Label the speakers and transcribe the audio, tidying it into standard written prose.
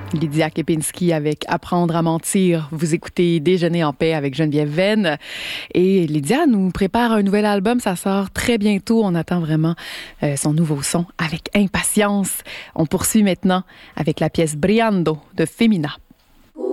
Speaker 1: Lydia Kepinski avec Apprendre à mentir. Vous écoutez Déjeuner en paix avec Geneviève Venn. Et Lydia nous prépare un nouvel album. Ça sort très bientôt. On attend vraiment son nouveau son avec impatience. On poursuit maintenant avec la pièce Briando de Femina.